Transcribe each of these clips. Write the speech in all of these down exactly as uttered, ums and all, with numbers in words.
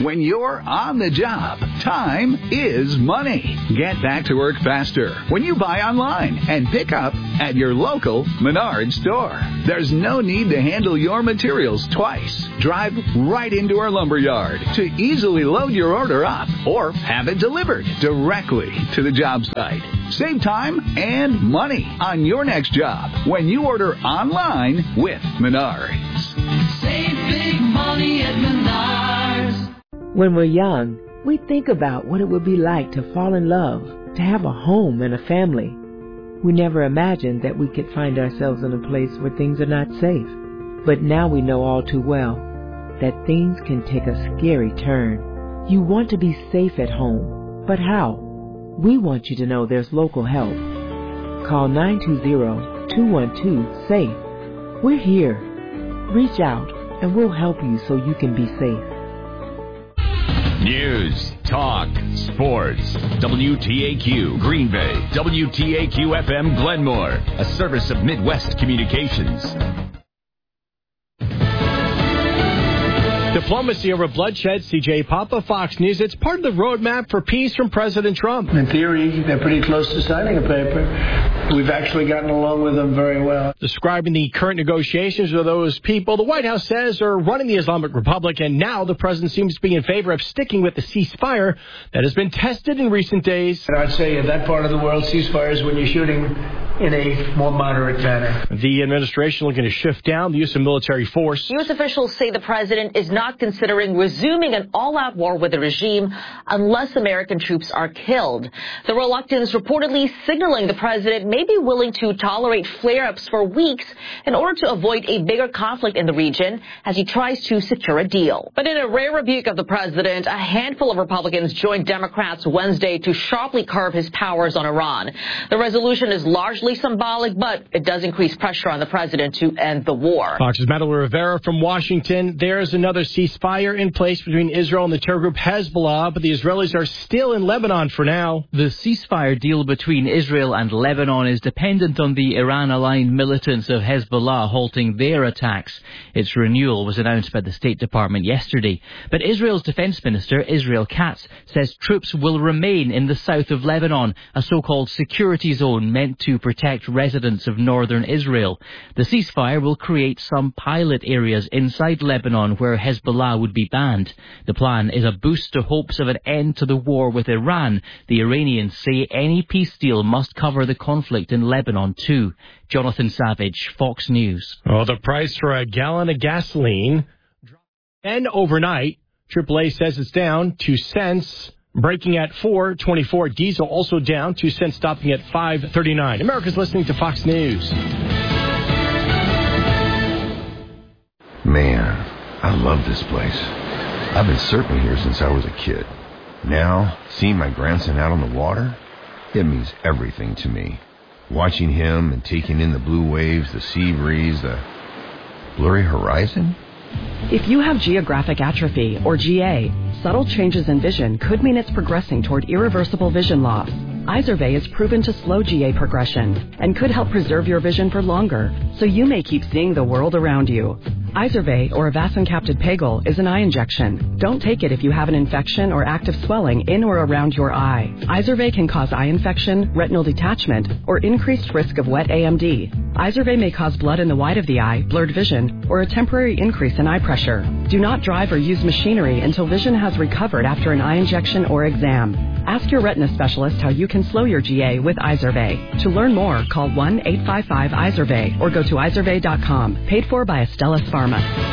When you're on the job, time is money. Get back to work faster when you buy online and pick up at your local Menards store. There's no need to handle your materials twice. Drive right into our lumber yard to easily load your order up or have it delivered directly to the job site. Save time and money on your next job when you order online with Menards. Save big money at Menards. When we're young, we think about what it would be like to fall in love, to have a home and a family. We never imagined that we could find ourselves in a place where things are not safe. But now we know all too well that things can take a scary turn. You want to be safe at home, but how? We want you to know there's local help. Call nine two zero, two one two, SAFE. We're here. Reach out and we'll help you so you can be safe. News, talk, sports. W T A Q Green Bay. W T A Q F M Glenmore. A service of Midwest Communications. Diplomacy over bloodshed, C J Papa, Fox News. It's part of the roadmap for peace from President Trump. In theory, they're pretty close to signing a paper. We've actually gotten along with them very well. Describing the current negotiations with those people the White House says are running the Islamic Republic, and now the president seems to be in favor of sticking with the ceasefire that has been tested in recent days. And I'd say in that part of the world, ceasefires when you're shooting in a more moderate manner. The administration looking to shift down the use of military force. U S officials say the president is not considering resuming an all-out war with the regime unless American troops are killed. The reluctance reportedly signaling the president may be willing to tolerate flare-ups for weeks in order to avoid a bigger conflict in the region as he tries to secure a deal. But in a rare rebuke of the president, a handful of Republicans joined Democrats Wednesday to sharply curb his powers on Iran. The resolution is largely symbolic, but it does increase pressure on the president to end the war. Fox's Madeline Rivera from Washington. There's another ceasefire in place between Israel and the terror group Hezbollah, but the Israelis are still in Lebanon for now. The ceasefire deal between Israel and Lebanon is dependent on the Iran-aligned militants of Hezbollah halting their attacks. Its renewal was announced by the State Department yesterday. But Israel's Defense Minister, Israel Katz, says troops will remain in the south of Lebanon, a so-called security zone meant to protect residents of northern Israel. The ceasefire will create some pilot areas inside Lebanon where Hezbollah would be banned. The plan is a boost to hopes of an end to the war with Iran. The Iranians say any peace deal must cover the conflict in Lebanon too. Jonathan Savage, Fox News. Well, the price for a gallon of gasoline dropped ten overnight. triple A says it's down two cents. Breaking at four twenty-four. Diesel also down two cents, stopping at five thirty-nine. America's listening to Fox News. Man, I love this place. I've been surfing here since I was a kid. Now, seeing my grandson out on the water, it means everything to me. Watching him and taking in the blue waves, the sea breeze, the blurry horizon. If you have geographic atrophy, or G A, subtle changes in vision could mean it's progressing toward irreversible vision loss. Izervay is proven to slow G A progression and could help preserve your vision for longer, so you may keep seeing the world around you. Izervay, or avacincaptad pegol, is an eye injection. Don't take it if you have an infection or active swelling in or around your eye. Izervay can cause eye infection, retinal detachment, or increased risk of wet A M D. Izervay may cause blood in the white of the eye, blurred vision, or a temporary increase in eye pressure. Do not drive or use machinery until vision has recovered after an eye injection or exam. Ask your retina specialist how you can slow your G A with Izervay. To learn more, call one eight five five Izervay or go to izervay dot com. Paid for by Astellas Pharma.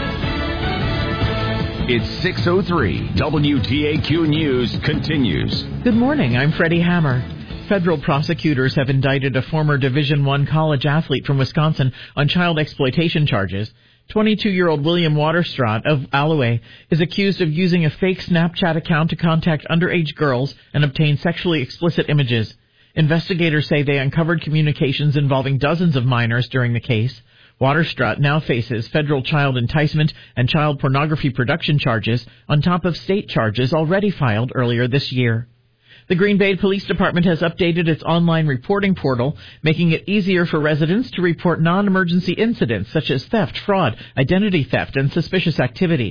It's six oh three. W T A Q News continues. Good morning. I'm Freddie Hammer. Federal prosecutors have indicted a former Division I college athlete from Wisconsin on child exploitation charges. twenty-two-year-old William Waterstraat of Alloway is accused of using a fake Snapchat account to contact underage girls and obtain sexually explicit images. Investigators say they uncovered communications involving dozens of minors during the case. Waterstraat now faces federal child enticement and child pornography production charges on top of state charges already filed earlier this year. The Green Bay Police Department has updated its online reporting portal, making it easier for residents to report non-emergency incidents such as theft, fraud, identity theft, and suspicious activity.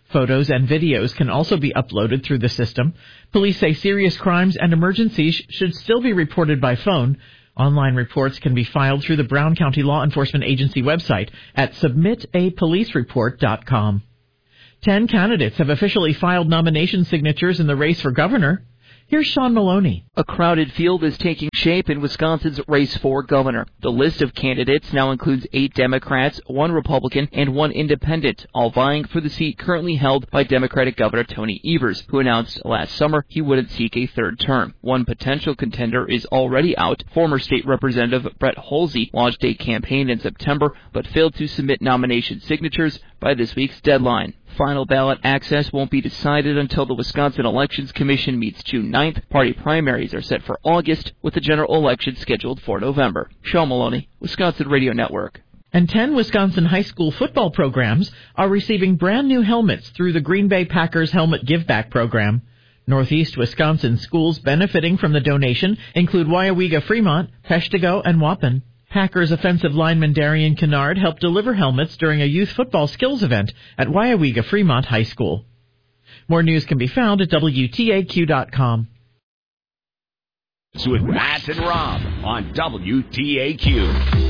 Photos and videos can also be uploaded through the system. Police say serious crimes and emergencies should still be reported by phone. Online reports can be filed through the Brown County Law Enforcement Agency website at submit a police report dot com. Ten candidates have officially filed nomination signatures in the race for governor. Here's Sean Maloney. A crowded field is taking shape in Wisconsin's race for governor. The list of candidates now includes eight Democrats, one Republican, and one independent, all vying for the seat currently held by Democratic Governor Tony Evers, who announced last summer he wouldn't seek a third term. One potential contender is already out. Former state representative Brett Holsey launched a campaign in September, but failed to submit nomination signatures by this week's deadline. Final ballot access won't be decided until the Wisconsin Elections Commission meets June ninth. Party primaries are set for August, with the general election scheduled for November. Sean Maloney, Wisconsin Radio Network. And ten Wisconsin high school football programs are receiving brand new helmets through the Green Bay Packers Helmet Give Back program. Northeast Wisconsin schools benefiting from the donation include Weyauwega Fremont, Peshtigo, and Waupun. Packers offensive lineman Darian Kennard helped deliver helmets during a youth football skills event at Weyauwega Fremont High School. More news can be found at W T A Q dot com. With Matt and Rob on W T A Q.